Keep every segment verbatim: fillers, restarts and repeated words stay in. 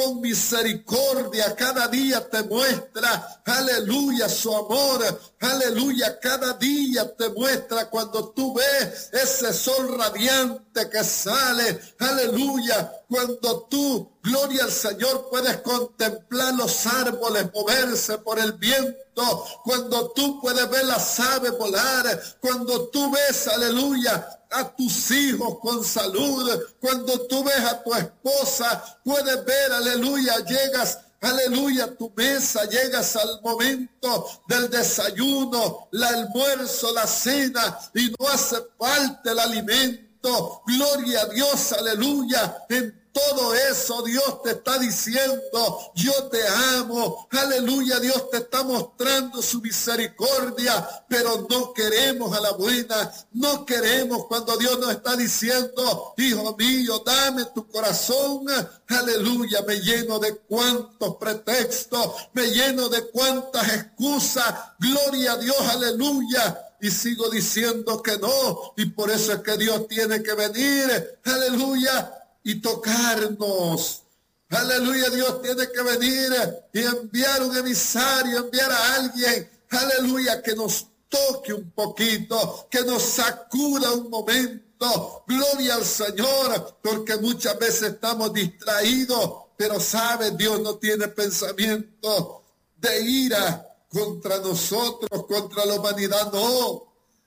con misericordia cada día te muestra, aleluya, su amor, aleluya, cada día te muestra cuando tú ves ese sol radiante que sale, aleluya, cuando tú, gloria al Señor, puedes contemplar los árboles moverse por el viento, cuando tú puedes ver las aves volar, cuando tú ves, aleluya, a tus hijos con salud, cuando tú ves a tu esposa, puedes ver, aleluya, llegas, aleluya, a tu mesa, llegas al momento del desayuno, el almuerzo, la cena, y no hace falta el alimento, gloria a Dios, aleluya, en todo eso Dios te está diciendo, yo te amo, aleluya, Dios te está mostrando su misericordia, pero no queremos a la buena, no queremos cuando Dios nos está diciendo, hijo mío, dame tu corazón, aleluya, me lleno de cuantos pretextos, me lleno de cuantas excusas, gloria a Dios, aleluya, y sigo diciendo que no, y por eso es que Dios tiene que venir, aleluya, y tocarnos. Aleluya, Dios tiene que venir y enviar un emisario, enviar a alguien, aleluya, que nos toque un poquito, que nos sacuda un momento. Gloria al Señor, porque muchas veces estamos distraídos, pero sabe, Dios no tiene pensamiento de ira contra nosotros, contra la humanidad, no.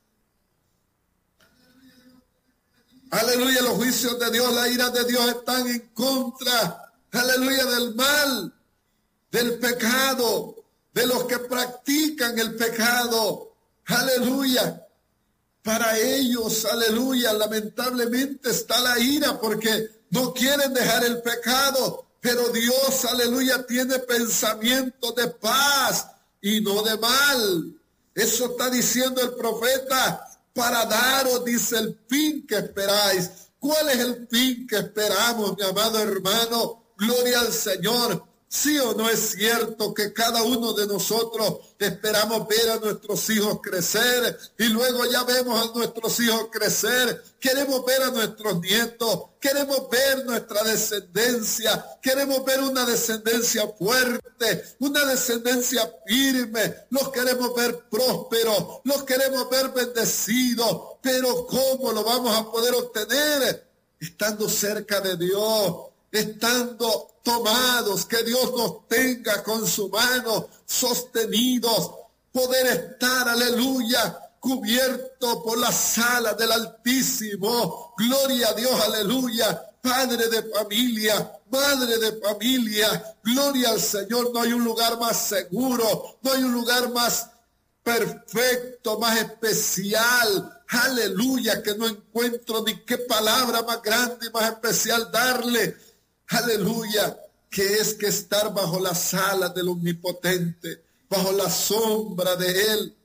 Aleluya, los juicios de Dios, la ira de Dios están en contra, aleluya, del mal, del pecado, de los que practican el pecado, aleluya. Para ellos, aleluya, lamentablemente está la ira porque no quieren dejar el pecado, pero Dios, aleluya, tiene pensamiento de paz y no de mal. Eso está diciendo el profeta. Para daros, dice, el fin que esperáis. ¿Cuál es el fin que esperamos, mi amado hermano? Gloria al Señor. ¿Sí o no es cierto que cada uno de nosotros esperamos ver a nuestros hijos crecer y luego ya vemos a nuestros hijos crecer? Queremos ver a nuestros nietos, queremos ver nuestra descendencia, queremos ver una descendencia fuerte, una descendencia firme, los queremos ver prósperos, los queremos ver bendecidos, pero ¿cómo lo vamos a poder obtener? Estando cerca de Dios, estando tomados, que Dios nos tenga con su mano, sostenidos, poder estar, aleluya, cubierto por las alas del Altísimo. Gloria a Dios, aleluya. Padre de familia, madre de familia, gloria al Señor. No hay un lugar más seguro, no hay un lugar más perfecto, más especial, aleluya, que no encuentro ni qué palabra más grande y más especial darle. Aleluya, que es que estar bajo las alas del Omnipotente, bajo la sombra de Él.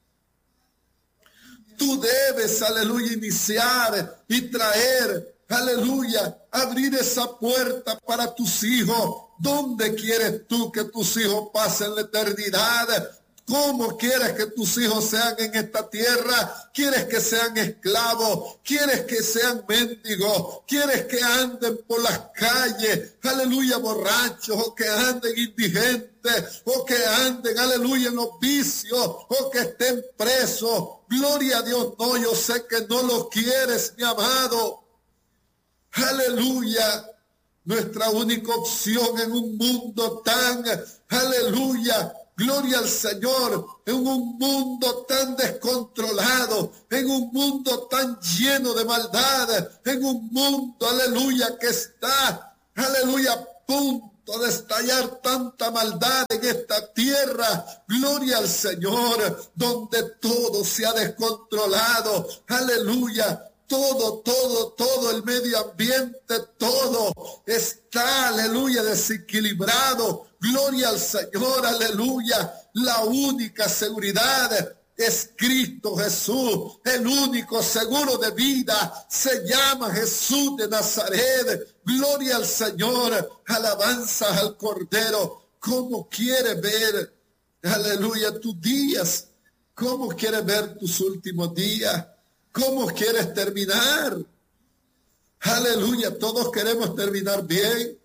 Tú debes, aleluya, iniciar y traer, aleluya, abrir esa puerta para tus hijos. ¿Dónde quieres tú que tus hijos pasen la eternidad? ¿Cómo quieres que tus hijos sean en esta tierra? ¿Quieres que sean esclavos? ¿Quieres que sean mendigos? ¿Quieres que anden por las calles, aleluya, borrachos? ¿O que anden indigentes? ¿O que anden, aleluya, en los vicios? ¿O que estén presos? Gloria a Dios, no, yo sé que no lo quieres, mi amado. Aleluya. Nuestra única opción en un mundo tan, aleluya, gloria al Señor, en un mundo tan descontrolado, en un mundo tan lleno de maldad, en un mundo, aleluya, que está, aleluya, a punto de estallar tanta maldad en esta tierra. Gloria al Señor, donde todo se ha descontrolado, aleluya. Todo, todo, todo el medio ambiente, todo está, aleluya, desequilibrado. Gloria al Señor, aleluya. La única seguridad es Cristo Jesús. El único seguro de vida se llama Jesús de Nazaret. Gloria al Señor. Alabanzas al Cordero. ¿Cómo quiere ver, aleluya, tus días? ¿Cómo quiere ver tus últimos días? ¿Cómo quieres terminar? Aleluya, todos queremos terminar bien,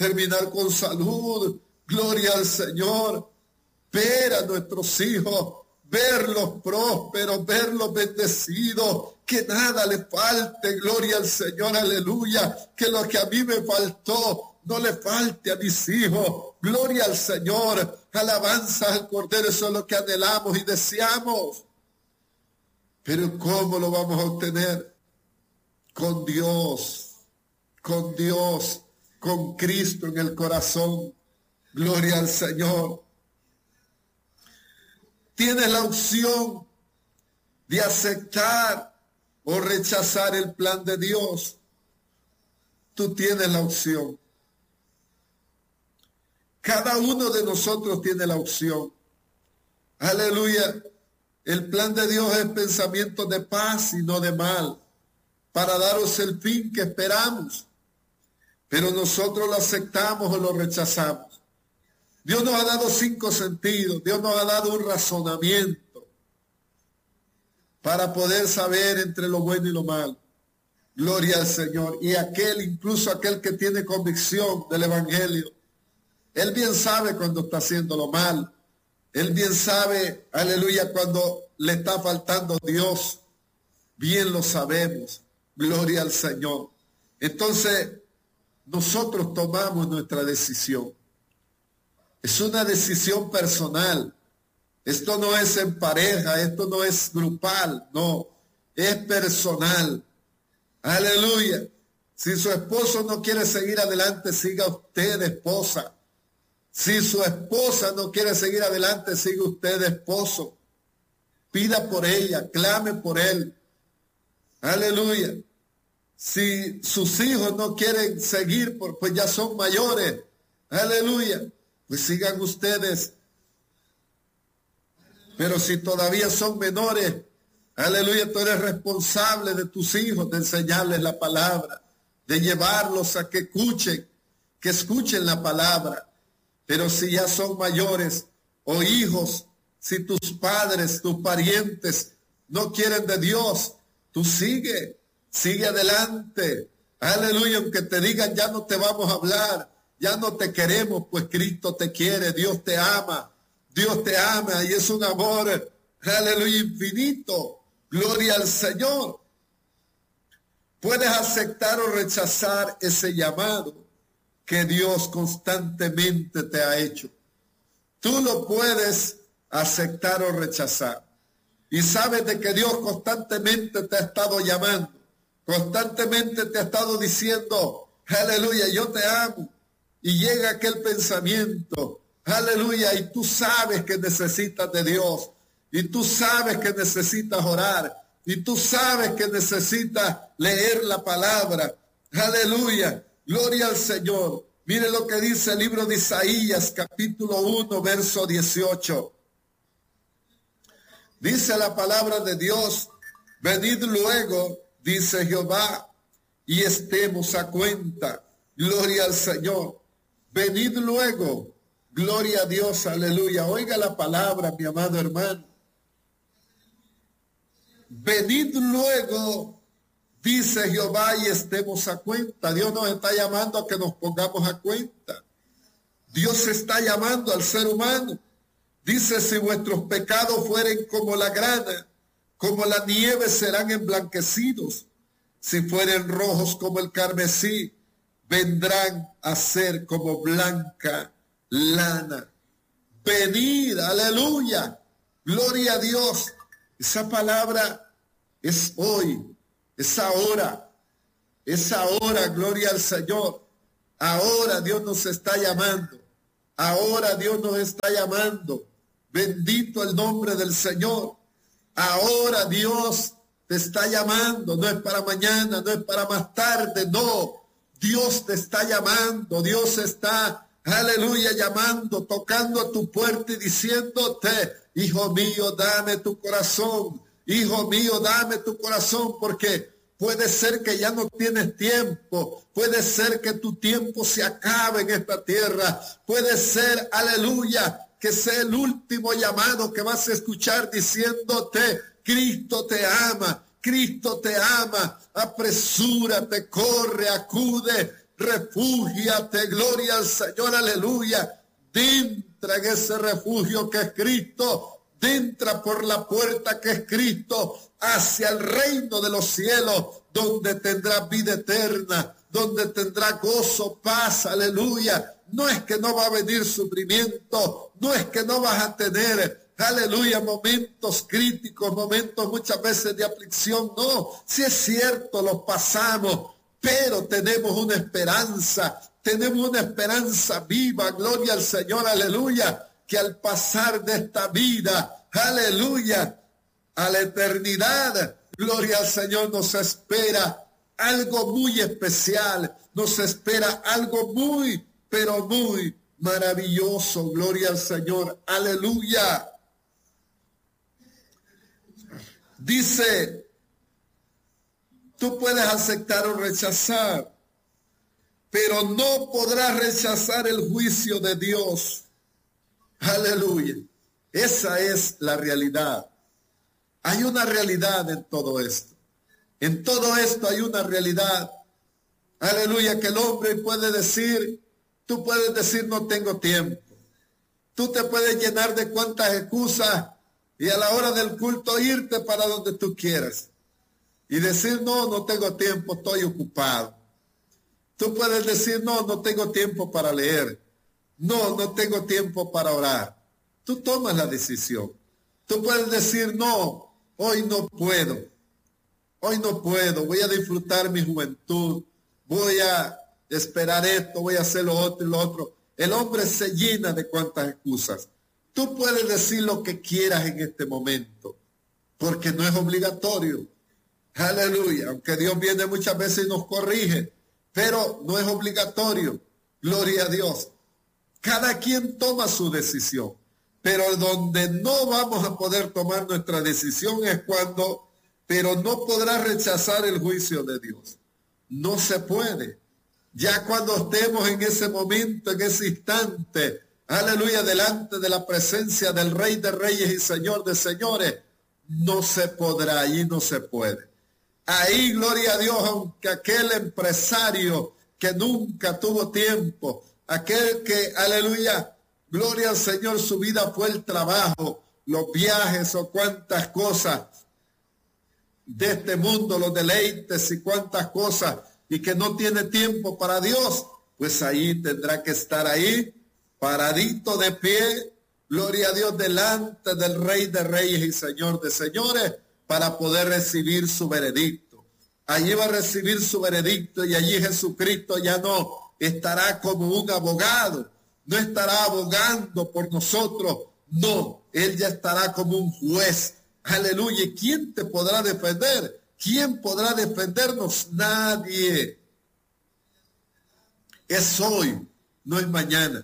terminar con salud. Gloria al Señor. Ver a nuestros hijos, verlos prósperos, verlos bendecidos, que nada les falte. Gloria al Señor, aleluya. Que lo que a mí me faltó no le falte a mis hijos. Gloria al Señor. Alabanza al Cordero. Eso es lo que anhelamos y deseamos. Pero ¿cómo lo vamos a obtener? Con Dios, con Dios, con Cristo en el corazón. Gloria al Señor. Tienes la opción de aceptar o rechazar el plan de Dios. Tú tienes la opción. Cada uno de nosotros tiene la opción. Aleluya. El plan de Dios es pensamiento de paz y no de mal, para daros el fin que esperamos. Pero nosotros lo aceptamos o lo rechazamos. Dios nos ha dado cinco sentidos. Dios nos ha dado un razonamiento para poder saber entre lo bueno y lo malo. Gloria al Señor. Y aquel, incluso aquel que tiene convicción del Evangelio, él bien sabe cuando está haciendo lo mal. Él bien sabe, aleluya, cuando le está faltando Dios. Bien lo sabemos. Gloria al Señor. Entonces, nosotros tomamos nuestra decisión. Es una decisión personal. Esto no es en pareja, esto no es grupal, no, es personal. Aleluya. Si su esposo no quiere seguir adelante, siga usted, esposa. Si su esposa no quiere seguir adelante, siga usted, esposo. Pida por ella, clame por él. Aleluya. Si sus hijos no quieren seguir, pues ya son mayores. Aleluya. Pues sigan ustedes. Pero si todavía son menores, aleluya, tú eres responsable de tus hijos, de enseñarles la palabra, de llevarlos a que escuchen, que escuchen la palabra. Pero si ya son mayores o hijos, si tus padres, tus parientes no quieren de Dios, tú sigue, sigue adelante. Aleluya, aunque te digan ya no te vamos a hablar, ya no te queremos, pues Cristo te quiere, Dios te ama, Dios te ama y es un amor, aleluya, infinito. Gloria al Señor. Puedes aceptar o rechazar ese llamado que Dios constantemente te ha hecho. Tú lo puedes aceptar o rechazar. Y sabes de que Dios constantemente te ha estado llamando, constantemente te ha estado diciendo, aleluya, yo te amo. Y llega aquel pensamiento, aleluya, y tú sabes que necesitas de Dios, y tú sabes que necesitas orar, y tú sabes que necesitas leer la palabra, aleluya, gloria al Señor. Mire lo que dice el libro de Isaías, capítulo uno, verso dieciocho. Dice la palabra de Dios, venid luego, dice Jehová, y estemos a cuenta. Gloria al Señor. Venid luego, gloria a Dios, aleluya. Oiga la palabra, mi amado hermano. Venid luego, dice Jehová, y estemos a cuenta. Dios nos está llamando a que nos pongamos a cuenta. Dios está llamando al ser humano. Dice, si vuestros pecados fueren como la grana, como la nieve serán emblanquecidos. Si fueren rojos como el carmesí, vendrán a ser como blanca lana. Venid, aleluya, gloria a Dios. Esa palabra es hoy, es ahora, es ahora, gloria al Señor. Ahora Dios nos está llamando, ahora Dios nos está llamando. Bendito el nombre del Señor. Ahora Dios te está llamando, no es para mañana, no es para más tarde, no. Dios te está llamando, Dios está, aleluya, llamando, tocando a tu puerta y diciéndote, hijo mío, dame tu corazón, hijo mío, dame tu corazón, porque puede ser que ya no tienes tiempo, puede ser que tu tiempo se acabe en esta tierra, puede ser, aleluya, que sea el último llamado que vas a escuchar diciéndote, Cristo te ama. Cristo te ama, apresúrate, corre, acude, Refúgiate, gloria al Señor, aleluya. Entra en ese refugio que es Cristo. Entra por la puerta que es Cristo hacia el reino de los cielos, donde tendrás vida eterna, donde tendrás gozo, paz, aleluya. No es que no va a venir sufrimiento, no es que no vas a tener, aleluya, momentos críticos, momentos muchas veces de aflicción, no, si es cierto, los pasamos, pero tenemos una esperanza, tenemos una esperanza viva, gloria al Señor, aleluya, que al pasar de esta vida, aleluya, a la eternidad, gloria al Señor, nos espera algo muy especial, nos espera algo muy, pero muy maravilloso, gloria al Señor, aleluya. Dice, tú puedes aceptar o rechazar, pero no podrás rechazar el juicio de Dios. Aleluya. Esa es la realidad. Hay una realidad en todo esto. En todo esto hay una realidad. Aleluya, que el hombre puede decir, tú puedes decir no tengo tiempo. Tú te puedes llenar de cuantas excusas y a la hora del culto irte para donde tú quieras. Y decir no, no tengo tiempo, estoy ocupado. Tú puedes decir no, no tengo tiempo para leer. No, no tengo tiempo para orar. Tú tomas la decisión. Tú puedes decir no, hoy no puedo. Hoy no puedo, voy a disfrutar mi juventud. Voy a esperar esto, voy a hacer lo otro y lo otro. El hombre se llena de cuantas excusas. Tú puedes decir lo que quieras en este momento, porque no es obligatorio. Aleluya, aunque Dios viene muchas veces y nos corrige, pero no es obligatorio. Gloria a Dios. Cada quien toma su decisión, pero donde no vamos a poder tomar nuestra decisión es cuando, pero no podrás rechazar el juicio de Dios. No se puede. Ya cuando estemos en ese momento, en ese instante, aleluya, delante de la presencia del Rey de Reyes y Señor de Señores, no se podrá, allí no se puede. Ahí, gloria a Dios, aunque aquel empresario que nunca tuvo tiempo, aquel que, aleluya, gloria al Señor, su vida fue el trabajo, los viajes o cuantas cosas de este mundo, los deleites y cuantas cosas, y que no tiene tiempo para Dios, pues ahí tendrá que estar ahí, paradito de pie, gloria a Dios, delante del Rey de Reyes y Señor de Señores, para poder recibir su veredicto. Allí va a recibir su veredicto y allí Jesucristo ya no estará como un abogado, no estará abogando por nosotros, no, Él ya estará como un juez. Aleluya. ¿Quién te podrá defender? ¿Quién podrá defendernos? Nadie. Es hoy, no es mañana.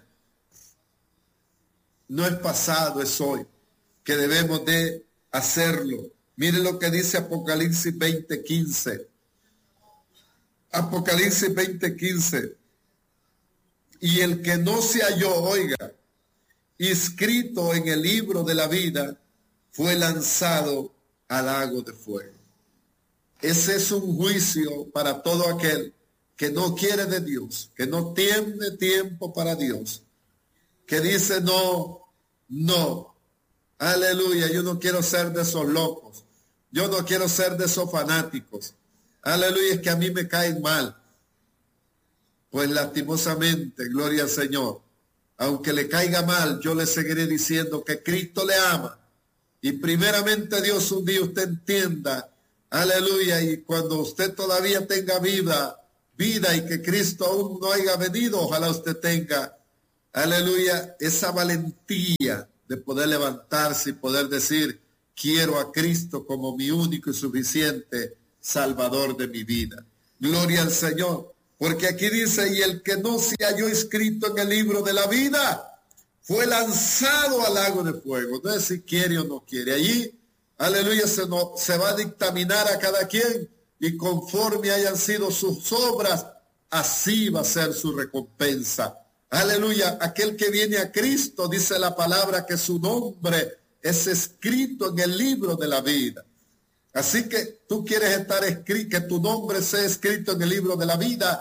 No es pasado, es hoy que debemos de hacerlo. Mire lo que dice Apocalipsis veinte quince. Apocalipsis veinte quince. Y el que no se halló, oiga, inscrito en el libro de la vida, fue lanzado al lago de fuego. Ese es un juicio para todo aquel que no quiere de Dios, que no tiene tiempo para Dios, que dice no, no, aleluya, yo no quiero ser de esos locos, yo no quiero ser de esos fanáticos, aleluya, es que a mí me caen mal. Pues lastimosamente, gloria al Señor, aunque le caiga mal, yo le seguiré diciendo que Cristo le ama. Y primeramente Dios, un día usted entienda, aleluya, y cuando usted todavía tenga vida, vida y que Cristo aún no haya venido, ojalá usted tenga, aleluya, esa valentía de poder levantarse y poder decir, quiero a Cristo como mi único y suficiente Salvador de mi vida. Gloria al Señor, porque aquí dice, y el que no se halló inscrito en el libro de la vida, fue lanzado al lago de fuego. No es si quiere o no quiere. Allí, aleluya, se, no, se va a dictaminar a cada quien y conforme hayan sido sus obras, así va a ser su recompensa. Aleluya, aquel que viene a Cristo, dice la palabra que su nombre es escrito en el libro de la vida. Así que tú quieres estar escrito, que tu nombre sea escrito en el libro de la vida,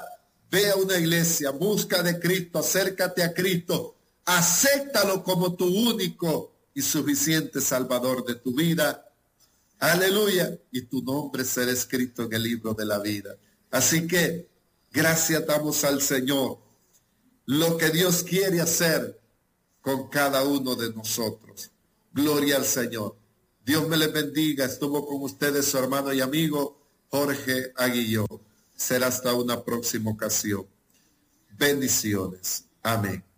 Ve a una iglesia, busca de Cristo, acércate a Cristo, acéptalo como tu único y suficiente Salvador de tu vida. Aleluya. Y tu nombre será escrito en el libro de la vida. Así que gracias damos al Señor. Lo que Dios quiere hacer con cada uno de nosotros. Gloria al Señor. Dios me les bendiga. Estuvo con ustedes su hermano y amigo Jorge Aguilló. Será hasta una próxima ocasión. Bendiciones. Amén.